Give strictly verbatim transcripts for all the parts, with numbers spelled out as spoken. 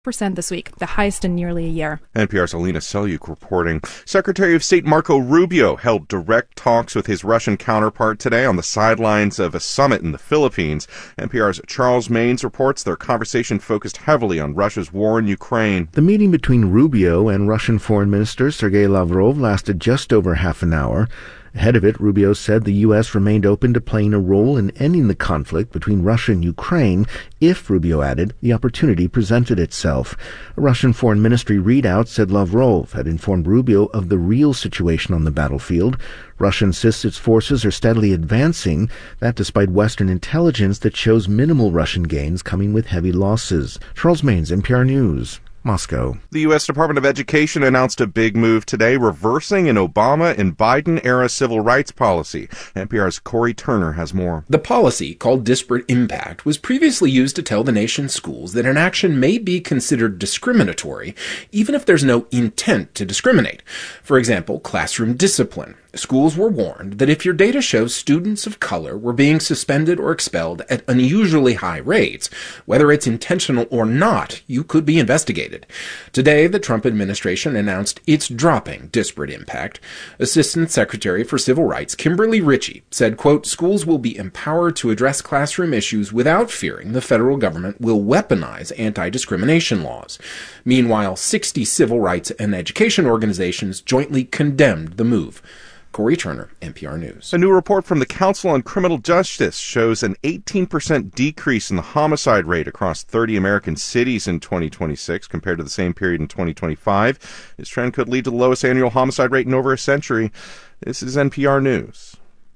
percent this week, the highest in nearly a year. N P R's Alina Selyuk reporting. Secretary of State Marco Rubio held direct talks with his Russian counterpart today on the sidelines of a summit in the Philippines. N P R's Charles Maynes reports their conversation focused heavily on Russia's war in Ukraine. The meeting between Rubio and Russian Foreign Minister Sergei Lavrov lasted just over half an hour. Ahead of it, Rubio said the U S remained open to playing a role in ending the conflict between Russia and Ukraine if, Rubio added, the opportunity presented itself. A Russian Foreign Ministry readout said Lavrov had informed Rubio of the real situation on the battlefield. Russia insists its forces are steadily advancing, that despite Western intelligence that shows minimal Russian gains coming with heavy losses. Charles Maynes, N P R News. Moscow. The U S Department of Education announced a big move today, reversing an Obama and Biden-era civil rights policy. N P R's Corey Turner has more. The policy, called Disparate Impact, was previously used to tell the nation's schools that an action may be considered discriminatory, even if there's no intent to discriminate. For example, classroom discipline. Schools were warned that if your data shows students of color were being suspended or expelled at unusually high rates, whether it's intentional or not, you could be investigated. Today, the Trump administration announced it's dropping Disparate Impact. Assistant Secretary for Civil Rights Kimberly Ritchie said, quote, schools will be empowered to address classroom issues without fearing the federal government will weaponize anti-discrimination laws. Meanwhile, sixty civil rights and education organizations jointly condemned the move. Corey Turner, N P R News. A new report from the Council on Criminal Justice shows an eighteen percent decrease in the homicide rate across thirty American cities in twenty twenty-six compared to the same period in twenty twenty-five. This trend could lead to the lowest annual homicide rate in over a century. This is N P R News.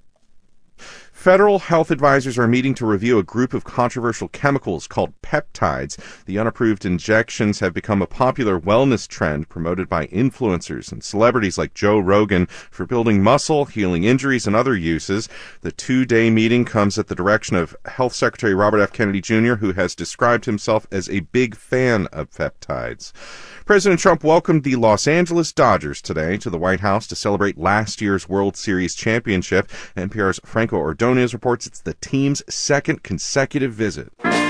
Federal health advisors are meeting to review a group of controversial chemicals called peptides. The unapproved injections have become a popular wellness trend promoted by influencers and celebrities like Joe Rogan for building muscle, healing injuries, and other uses. The two-day meeting comes at the direction of Health Secretary Robert F. Kennedy Junior, who has described himself as a big fan of peptides. President Trump welcomed the Los Angeles Dodgers today to the White House to celebrate last year's World Series championship. N P R's Franco Ordonez reports it's the team's second consecutive visit.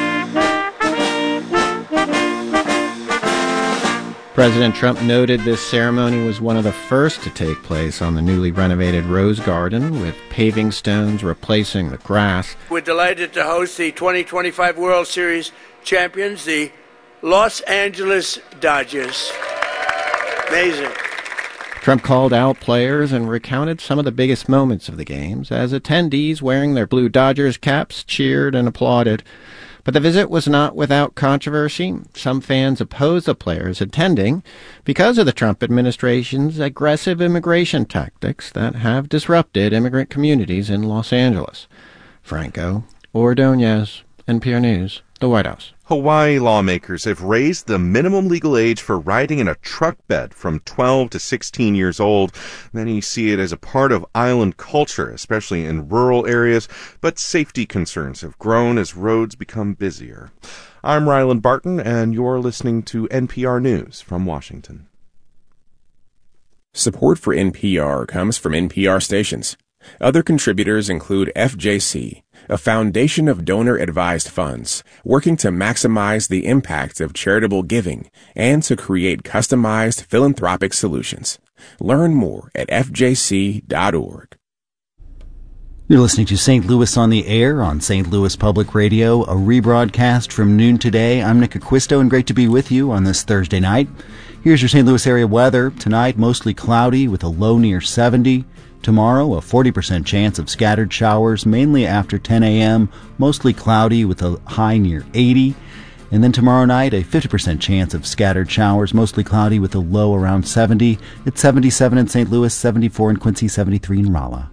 President Trump noted this ceremony was one of the first to take place on the newly renovated Rose Garden, with paving stones replacing the grass. We're delighted to host the twenty twenty-five World Series champions, the Los Angeles Dodgers. Amazing. Trump called out players and recounted some of the biggest moments of the games as attendees wearing their blue Dodgers caps cheered and applauded. But the visit was not without controversy. Some fans opposed the players attending because of the Trump administration's aggressive immigration tactics that have disrupted immigrant communities in Los Angeles. Franco Ordonez, N P R News, the White House. Hawaii lawmakers have raised the minimum legal age for riding in a truck bed from twelve to sixteen years old. Many see it as a part of island culture, especially in rural areas, but safety concerns have grown as roads become busier. I'm Ryland Barton, and you're listening to N P R News from Washington. Support for N P R comes from N P R stations. Other contributors include F J C, a foundation of donor-advised funds working to maximize the impact of charitable giving and to create customized philanthropic solutions. Learn more at f j c dot org. You're listening to Saint Louis on the Air on Saint Louis Public Radio, a rebroadcast from noon today. I'm Nick Acquisto, and great to be with you on this Thursday night. Here's your Saint Louis area weather. Tonight, mostly cloudy with a low near seventy. Tomorrow, a forty percent chance of scattered showers, mainly after ten a.m., mostly cloudy with a high near eighty. And then tomorrow night, a fifty percent chance of scattered showers, mostly cloudy with a low around seventy. It's seventy-seven in Saint Louis, seventy-four in Quincy, seventy-three in Rolla.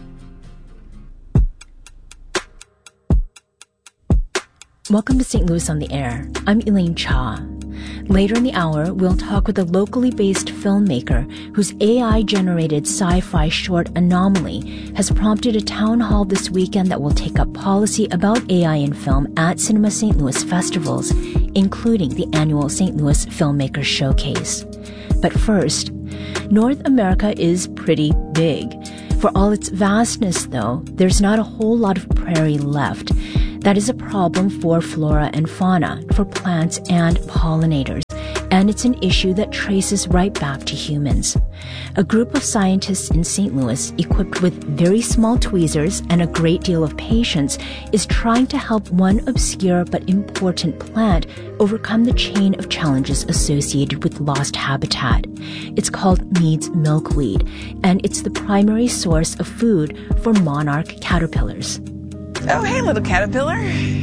Welcome to Saint Louis on the Air. I'm Elaine Cha. Later in the hour, we'll talk with a locally based filmmaker whose A I-generated sci-fi short Anomaly has prompted a town hall this weekend that will take up policy about A I in film at Cinema Saint Louis festivals, including the annual Saint Louis Filmmakers Showcase. But first, North America is pretty big. For all its vastness, though, there's not a whole lot of prairie left. That is a problem for flora and fauna, for plants and pollinators. And it's an issue that traces right back to humans. A group of scientists in Saint Louis, equipped with very small tweezers and a great deal of patience, is trying to help one obscure but important plant overcome the chain of challenges associated with lost habitat. It's called Mead's milkweed, and it's the primary source of food for monarch caterpillars. Oh, hey, little caterpillar.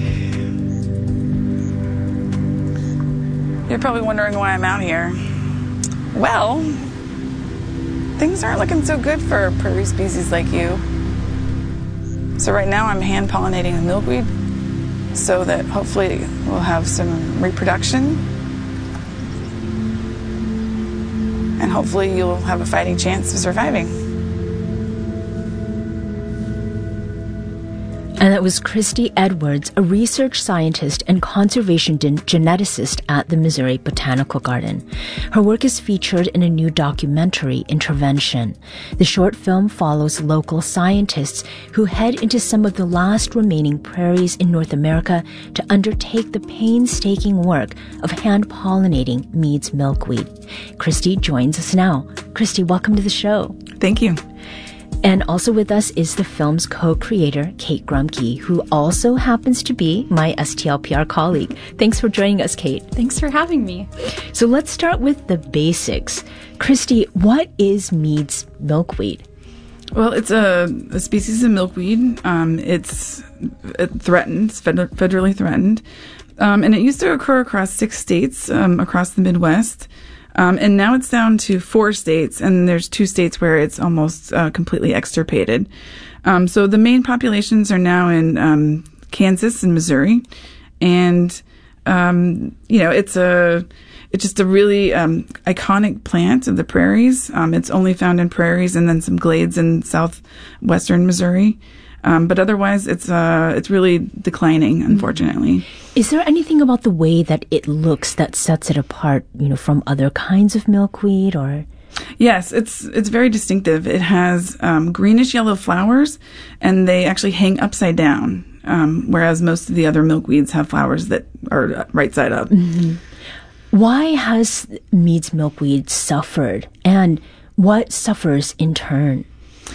You're probably wondering why I'm out here. Well, things aren't looking so good for prairie species like you. So right now I'm hand pollinating the milkweed so that hopefully we'll have some reproduction. And hopefully you'll have a fighting chance of surviving. And that was Christy Edwards, a research scientist and conservation geneticist at the Missouri Botanical Garden. Her work is featured in a new documentary, Intervention. The short film follows local scientists who head into some of the last remaining prairies in North America to undertake the painstaking work of hand-pollinating Mead's milkweed. Christy joins us now. Christy, welcome to the show. Thank you. And also with us is the film's co-creator, Kate Grumke, who also happens to be my S T L P R colleague. Thanks for joining us, Kate. Thanks for having me. So let's start with the basics. Christy, what is Mead's milkweed? Well, it's a, a species of milkweed. Um, it's threatened, it's federally threatened. Um, and it used to occur across six states um, across the Midwest. Um, and now it's down to four states, and there's two states where it's almost uh, completely extirpated. Um, so the main populations are now in um, Kansas and Missouri, and um, you know it's a it's just a really um, iconic plant of the prairies. Um, it's only found in prairies and then some glades in southwestern Missouri. Um, but otherwise, it's uh, it's really declining, unfortunately. Is there anything about the way that it looks that sets it apart, you know, from other kinds of milkweed, or? Yes, it's it's very distinctive. It has um, greenish yellow flowers, and they actually hang upside down, um, whereas most of the other milkweeds have flowers that are right side up. Mm-hmm. Why has Mead's milkweed suffered, and what suffers in turn?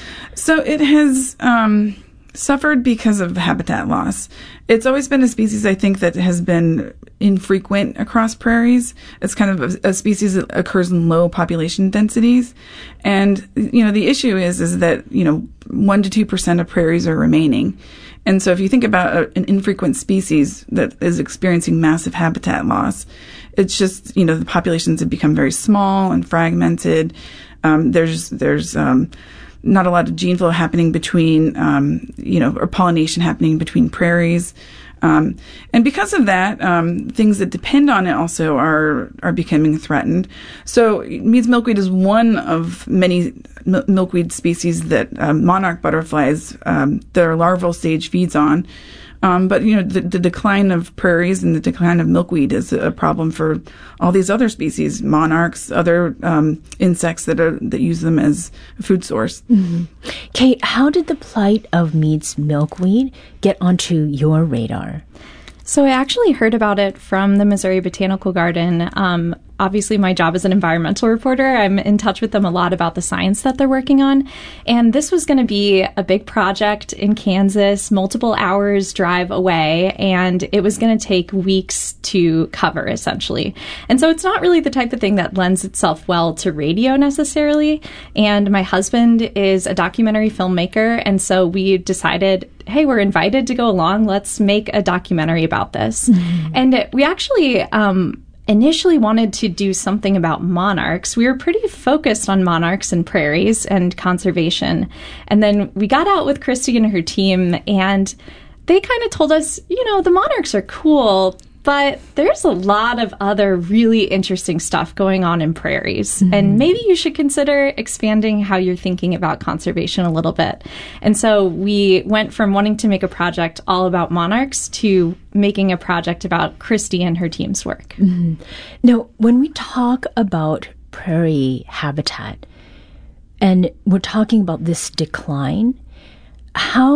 So it has um, suffered because of habitat loss. It's always been a species, I think, that has been infrequent across prairies. It's kind of a, a species that occurs in low population densities. And, you know, the issue is, is that, you know, one to two percent of prairies are remaining. And so if you think about a, an infrequent species that is experiencing massive habitat loss, it's just, you know, the populations have become very small and fragmented. Um, there's, there's, um, not a lot of gene flow happening between, um, you know, or pollination happening between prairies. Um, and because of that, um, things that depend on it also are, are becoming threatened. So Mead's milkweed is one of many mil- milkweed species that um, monarch butterflies, um, their larval stage feeds on. Um, but, you know, the, the decline of prairies and the decline of milkweed is a problem for all these other species, monarchs, other um, insects that are that use them as a food source. Mm-hmm. Kate, how did the plight of Mead's milkweed get onto your radar? So I actually heard about it from the Missouri Botanical Garden. Um, obviously, my job as an environmental reporter, I'm in touch with them a lot about the science that they're working on. And this was going to be a big project in Kansas, multiple hours drive away, and it was going to take weeks to cover, essentially. And so it's not really the type of thing that lends itself well to radio necessarily. And my husband is a documentary filmmaker, and so we decided, hey, we're invited to go along. Let's make a documentary about this. Mm-hmm. And we actually um, initially wanted to do something about monarchs. We were pretty focused on monarchs and prairies and conservation. And then we got out with Christy and her team, and they kind of told us, you know, the monarchs are cool, but there's a lot of other really interesting stuff going on in prairies. Mm-hmm. And maybe you should consider expanding how you're thinking about conservation a little bit. And so we went from wanting to make a project all about monarchs to making a project about Christy and her team's work. Mm-hmm. Now, when we talk about prairie habitat, and we're talking about this decline, how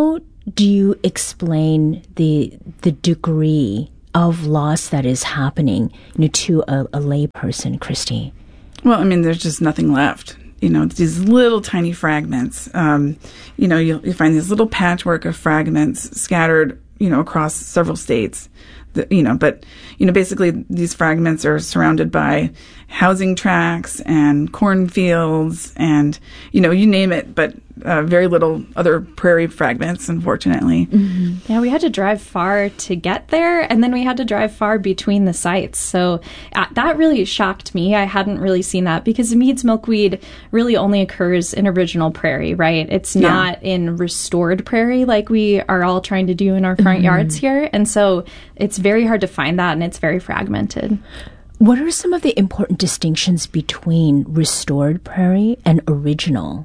do you explain the the degree of loss that is happening, you know, to a, a lay person, Christy? Well, I mean, there's just nothing left. You know, it's these little tiny fragments. Um, you know, you'll, you find these little patchwork of fragments scattered, you know, across several states. The, you know, but, you know, basically these fragments are surrounded by housing tracts and cornfields and, you know, you name it, but uh, very little other prairie fragments, unfortunately. Mm-hmm. Yeah, we had to drive far to get there, and then we had to drive far between the sites. So uh, that really shocked me. I hadn't really seen that because Mead's milkweed really only occurs in original prairie, right? It's Yeah. not in restored prairie like we are all trying to do in our front Mm-hmm. yards here. And so it's very hard to find that, and it's very fragmented. What are some of the important distinctions between restored prairie and original?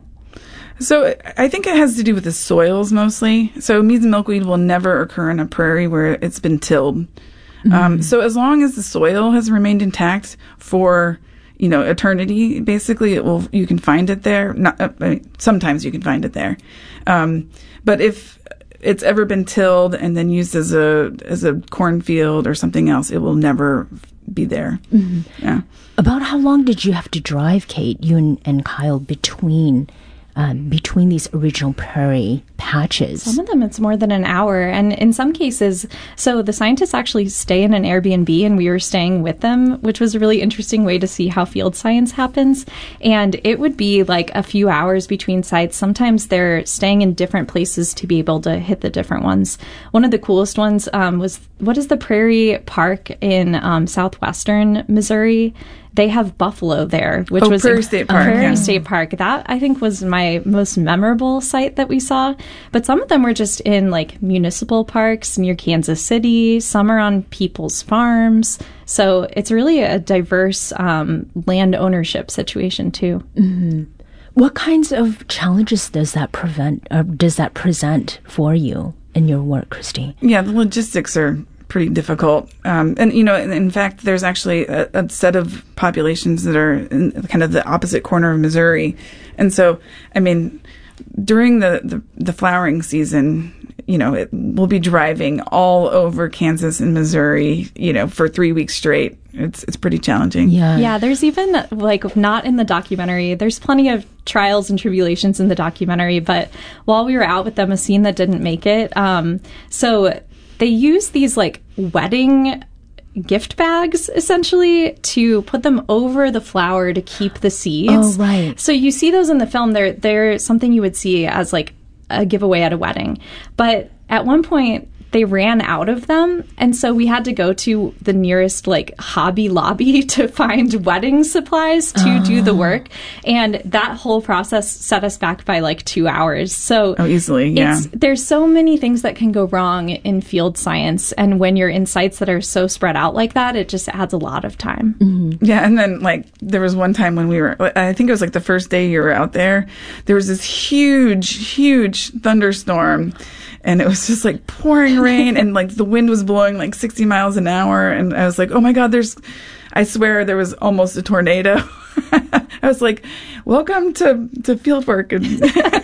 So I think it has to do with the soils mostly. So Mead's milkweed will never occur in a prairie where it's been tilled. Mm-hmm. Um, so as long as the soil has remained intact for, you know, eternity, basically, it will. You can find it there. Not uh, I mean, sometimes you can find it there, um, but if it's ever been tilled and then used as a as a cornfield or something else, it will never be there. Mm-hmm. Yeah. About how long did you have to drive, Kate, you and, and Kyle, between uh, between these original prairie patches? Some of them, it's more than an hour. And in some cases, so the scientists actually stay in an Airbnb, and we were staying with them, which was a really interesting way to see how field science happens. And it would be like a few hours between sites. Sometimes they're staying in different places to be able to hit the different ones. One of the coolest ones um, was, what is the Prairie Park in um, southwestern Missouri? They have buffalo there, which Oh, was Prairie State Park, Prairie yeah. State Park. That, I think, was my most memorable site that we saw. But some of them were just in like municipal parks near Kansas City. Some are on people's farms. So it's really a diverse um, land ownership situation too. Mm-hmm. What kinds of challenges does that prevent, or does that present for you in your work, Christy? Yeah, the logistics are pretty difficult. Um, and, you know, in, in fact, there's actually a, a set of populations that are in kind of the opposite corner of Missouri. And so, I mean, during the, the, the flowering season, you know, it, we'll be driving all over Kansas and Missouri, you know, for three weeks straight. It's it's pretty challenging. Yeah. Yeah, there's even, like, not in the documentary, there's plenty of trials and tribulations in the documentary, but while we were out with them, a scene that didn't make it, um, so they use these, like, wedding gift bags, essentially, to put them over the flower to keep the seeds. Oh, right. So you see those in the film. They're, they're something you would see as, like, a giveaway at a wedding. But at one point, they ran out of them, and so we had to go to the nearest like Hobby Lobby to find wedding supplies to Oh. do the work, and that whole process set us back by like two hours. So Oh, easily, yeah. it's, there's so many things that can go wrong in field science, and when you're in sites that are so spread out like that, it just adds a lot of time. Mm-hmm. Yeah, and then like there was one time when we were, I think it was like the first day you were out there, there was this huge, huge thunderstorm, and it was just like pouring rain, and like the wind was blowing like sixty miles an hour, and I was like, oh my God, there's, I swear there was almost a tornado. I was like, welcome to, to field work. And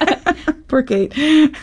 poor Kate.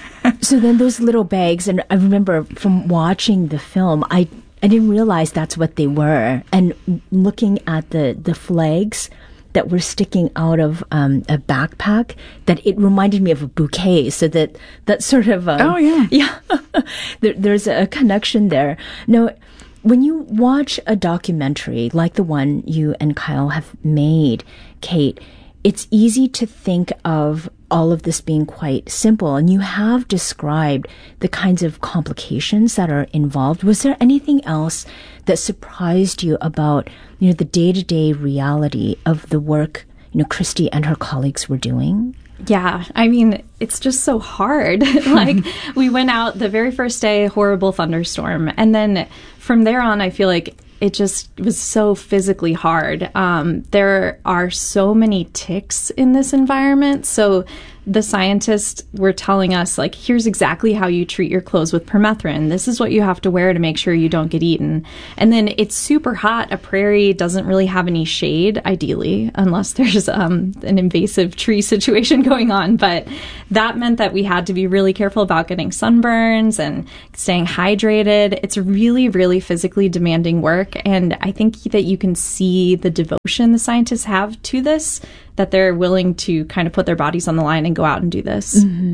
So then those little bags, and I remember from watching the film, I I didn't realize that's what they were. And looking at the, the flags that were sticking out of um, a backpack, that it reminded me of a bouquet. So that that sort of um, Oh, yeah. yeah, there, there's a connection there. Now, when you watch a documentary like the one you and Kyle have made, Kate, it's easy to think of all of this being quite simple, and you have described the kinds of complications that are involved. Was there anything else that surprised you about, you know, the day-to-day reality of the work, you know, Christy and her colleagues were doing? Yeah, I mean, it's just so hard. Like, we went out the very first day, horrible thunderstorm. And then from there on, I feel like it just was so physically hard. Um, there are so many ticks in this environment. So the scientists were telling us, like, here's exactly how you treat your clothes with permethrin. This is what you have to wear to make sure you don't get eaten. And then it's super hot. A prairie doesn't really have any shade, ideally, unless there's um, an invasive tree situation going on. But that meant that we had to be really careful about getting sunburns and staying hydrated. It's really, really physically demanding work. And I think that you can see the devotion the scientists have to this, that they're willing to kind of put their bodies on the line and go out and do this. Mm-hmm.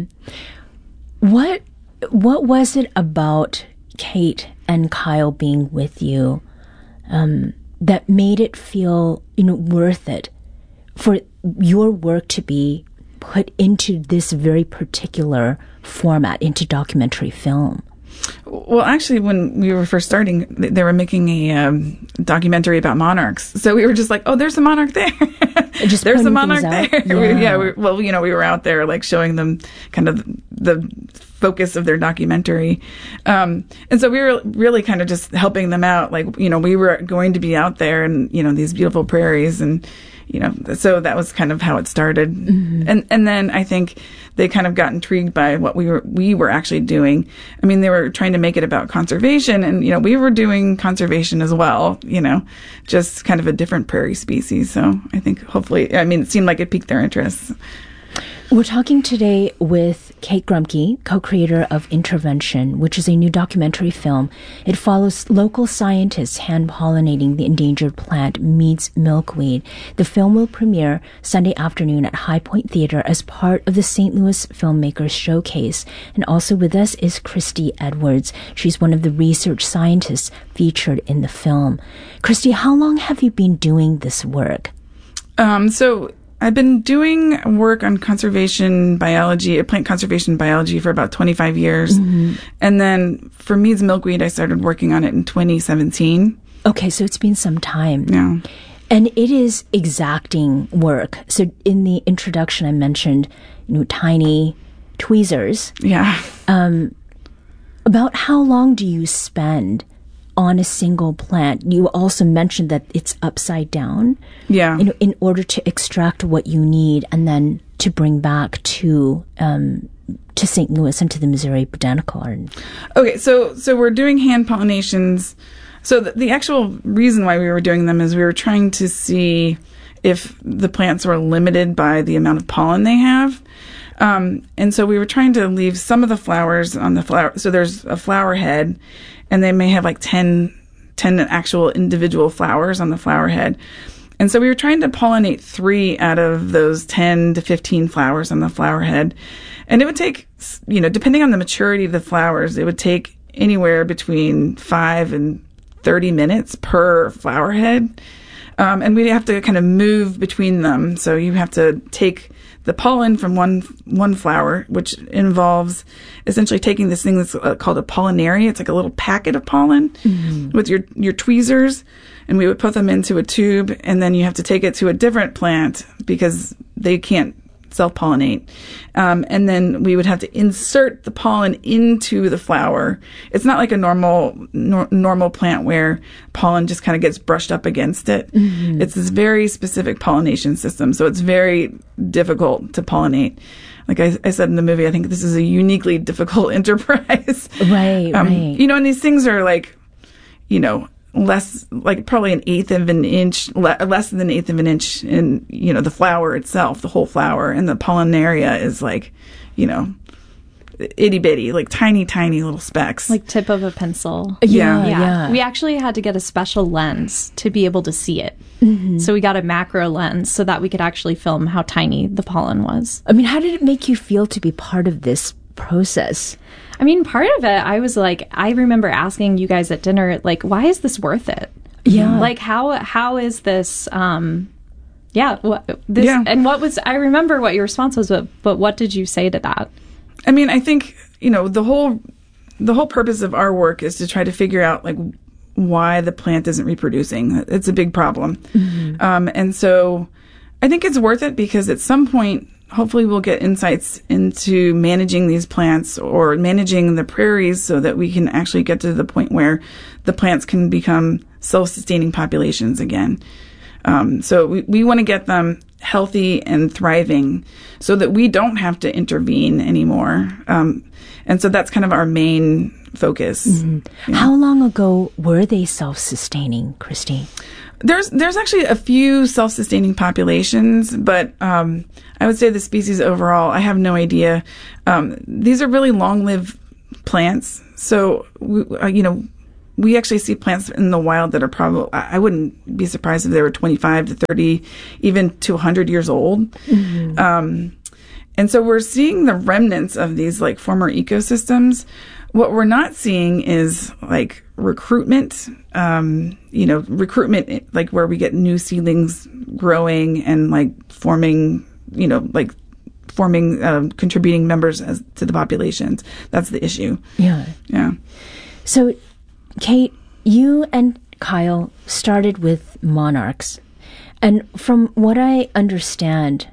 What what was it about Kate and Kyle being with you um, that made it feel, you know, worth it for your work to be put into this very particular format, into documentary film? Well, actually, when we were first starting, they were making a um, documentary about monarchs. So we were just like, "Oh, there's a monarch there. Just there's a monarch there." Yeah, we, yeah we, well, you know, we were out there like showing them kind of the focus of their documentary, um, and so we were really kind of just helping them out. Like, you know, we were going to be out there and, you know, these beautiful prairies, and you know, so that was kind of how it started. Mm-hmm. And and then I think they kind of got intrigued by what we were we were actually doing. I mean, they were trying to make it about conservation, and you know, we were doing conservation as well. You know, just kind of a different prairie species. So I think hopefully, I mean, it seemed like it piqued their interest. We're talking today with Kate Grumke, co-creator of Intervention, which is a new documentary film. It follows local scientists hand-pollinating the endangered plant Mead's milkweed. The film will premiere Sunday afternoon at High Point Theater as part of the Saint Louis Filmmakers Showcase. And also with us is Christy Edwards. She's one of the research scientists featured in the film. Christy, how long have you been doing this work? Um, so... I've been doing work on conservation biology, plant conservation biology for about twenty-five years. Mm-hmm. And then for Mead's milkweed, I started working on it in twenty seventeen. Okay, so it's been some time. Yeah. And it is exacting work. So in the introduction, I mentioned, you know, tiny tweezers. Yeah. Um, about how long do you spend on a single plant? You also mentioned that it's upside down. Yeah. You know, in order to extract what you need and then to bring back to um, to Saint Louis and to the Missouri Botanical Garden. Okay, so so we're doing hand pollinations. So the, the actual reason why we were doing them is we were trying to see if the plants were limited by the amount of pollen they have. Um, and so we were trying to leave some of the flowers on the flower. So there's a flower head, and they may have like ten, ten actual individual flowers on the flower head. And so we were trying to pollinate three out of those ten to fifteen flowers on the flower head. And it would take, you know, depending on the maturity of the flowers, it would take anywhere between five and thirty minutes per flower head. Um, and we'd have to kind of move between them. So you have to take the pollen from one one flower, which involves essentially taking this thing that's called a pollinary. It's like a little packet of pollen mm-hmm. with your, your tweezers, and we would put them into a tube, and then you have to take it to a different plant because they can't self-pollinate. Um, and then we would have to insert the pollen into the flower. It's not like a normal nor- normal plant where pollen just kind of gets brushed up against it. Mm-hmm. It's this very specific pollination system, so it's very difficult to pollinate. Like I, I said in the movie, I think this is a uniquely difficult enterprise. Right, um, right. You know, and these things are like, you know, less, like probably an eighth of an inch, le- less than an eighth of an inch in, you know, the flower itself, the whole flower. And the pollinaria is like, you know, itty bitty, like tiny, tiny little specks. Like tip of a pencil. Yeah. Yeah. yeah. We actually had to get a special lens to be able to see it. Mm-hmm. So we got a macro lens so that we could actually film how tiny the pollen was. I mean, how did it make you feel to be part of this process? I mean, part of it, I was like, I remember asking you guys at dinner, like, why is this worth it? Yeah. Like, how how is this, um, yeah, what, this, yeah. And what was, I remember what your response was, but, but what did you say to that? I mean, I think, you know, the whole, the whole purpose of our work is to try to figure out, like, why the plant isn't reproducing. It's a big problem. Mm-hmm. Um, and so I think it's worth it because at some point, hopefully we'll get insights into managing these plants or managing the prairies so that we can actually get to the point where the plants can become self-sustaining populations again. Um, so we, we want to get them healthy and thriving so that we don't have to intervene anymore. Um, and so that's kind of our main focus. Mm-hmm. Yeah. How long ago were they self-sustaining, Christy? There's there's actually a few self-sustaining populations, but um, I would say the species overall, I have no idea. Um, these are really long-lived plants. So, we, uh, you know, we actually see plants in the wild that are probably, I wouldn't be surprised if they were twenty-five to thirty, even to one hundred years old. Mm-hmm. Um, and so we're seeing the remnants of these like former ecosystems. What we're not seeing is like recruitment, um, you know, recruitment, like where we get new seedlings growing and like forming, you know, like forming, um, contributing members as, to the populations. That's the issue. Yeah. Yeah. So, Kate, you and Kyle started with monarchs. And from what I understand,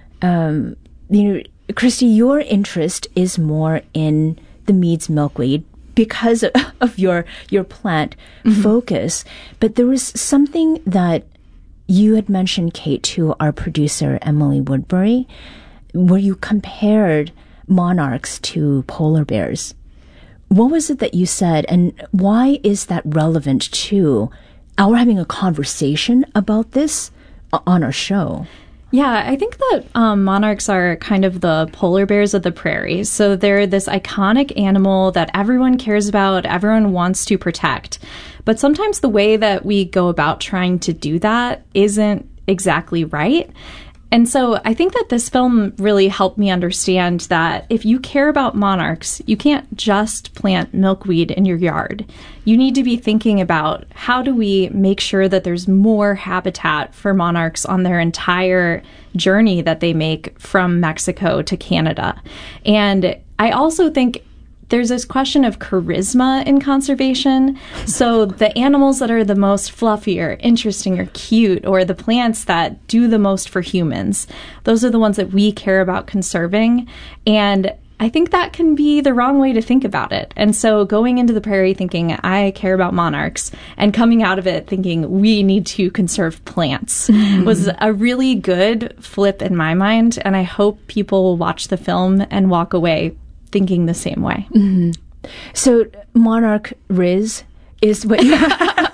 um, you know, Christy, your interest is more in the Mead's milkweed because of, of your your plant mm-hmm. focus. But there was something that you had mentioned, Kate, to our producer, Emily Woodbury, where you compared monarchs to polar bears. What was it that you said, and why is that relevant to our having a conversation about this on our show? Yeah, I think that um, monarchs are kind of the polar bears of the prairie. So they're this iconic animal that everyone cares about, everyone wants to protect. But sometimes the way that we go about trying to do that isn't exactly right. And so I think that this film really helped me understand that if you care about monarchs, you can't just plant milkweed in your yard. You need to be thinking about how do we make sure that there's more habitat for monarchs on their entire journey that they make from Mexico to Canada. And I also think there's this question of charisma in conservation. So the animals that are the most fluffy or interesting or cute, or the plants that do the most for humans, those are the ones that we care about conserving. And I think that can be the wrong way to think about it. And so going into the prairie thinking, I care about monarchs, and coming out of it thinking, we need to conserve plants, mm-hmm. was a really good flip in my mind. And I hope people will watch the film and walk away thinking the same way. Mm-hmm. So Monarch Riz is what you're,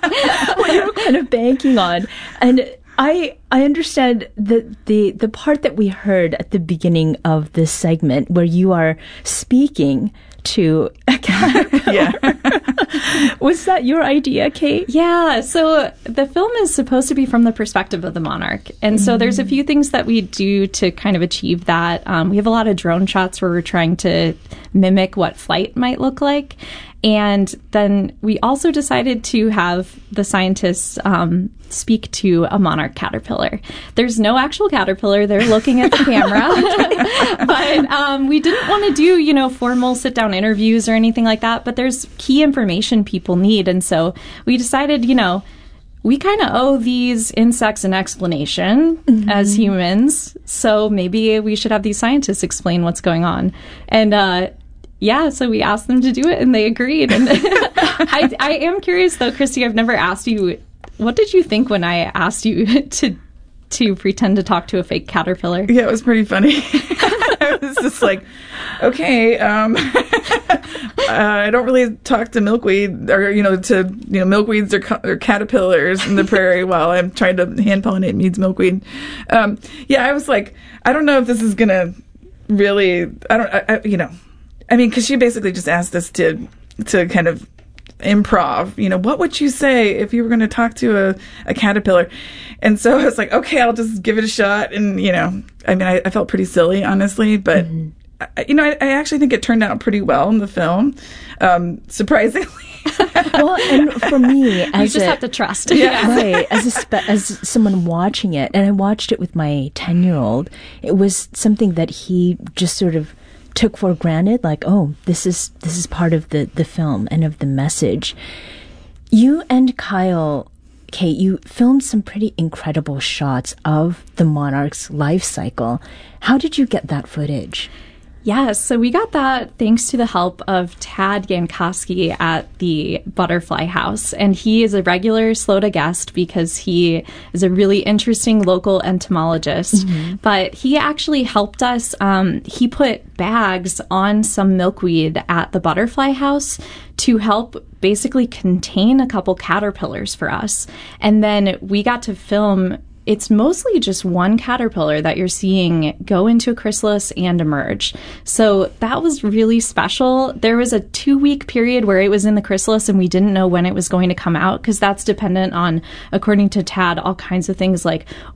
what you're kind of banking on. And I I understand that the, the part that we heard at the beginning of this segment where you are speaking to a caterpillar. Yeah. Was that your idea, Kate? Yeah. So the film is supposed to be from the perspective of the monarch. And mm-hmm. so there's a few things that we do to kind of achieve that. Um, we have a lot of drone shots where we're trying to mimic what flight might look like. And then we also decided to have the scientists um, speak to a monarch caterpillar. There's no actual caterpillar. They're looking at the camera. But um, we didn't want to do, you know, formal sit-down interviews or anything like that. But there's key information people need. And so we decided, you know, we kind of owe these insects an explanation mm-hmm. as humans. So maybe we should have these scientists explain what's going on. And, uh, yeah, so we asked them to do it, and they agreed. And I, I am curious, though, Christy, I've never asked you, what did you think when I asked you to to pretend to talk to a fake caterpillar? Yeah, it was pretty funny. I was just like, okay, um, uh, I don't really talk to milkweed, or, you know, to, you know, milkweeds or, ca- or caterpillars in the prairie while I'm trying to hand pollinate Mead's milkweed. Um, yeah, I was like, I don't know if this is going to really, I don't, I, I, you know, I mean, because she basically just asked us to to kind of improv, you know, what would you say if you were going to talk to a, a caterpillar? And so I was like, okay, I'll just give it a shot. And, you know, I mean, I, I felt pretty silly, honestly, but, mm-hmm. I, you know, I, I actually think it turned out pretty well in the film, um, surprisingly. Well, and for me, as you just a, have to trust, yeah. right? As a spe- as someone watching it, and I watched it with my ten-year-old, it was something that he just sort of took for granted, like, oh, this is this is part of the, the film and of the message. You and Kyle, Kate, you filmed some pretty incredible shots of the monarch's life cycle. How did you get that footage? Yes, so we got that thanks to the help of Tad Yankoski at the Butterfly House. And he is a regular Slota guest because he is a really interesting local entomologist. Mm-hmm. But he actually helped us. Um, he put bags on some milkweed at the Butterfly House to help basically contain a couple caterpillars for us. And then we got to film. It's mostly just one caterpillar that you're seeing go into a chrysalis and emerge. So that was really special. There was a two-week period where it was in the chrysalis and we didn't know when it was going to come out because that's dependent on, according to Tad, all kinds of things like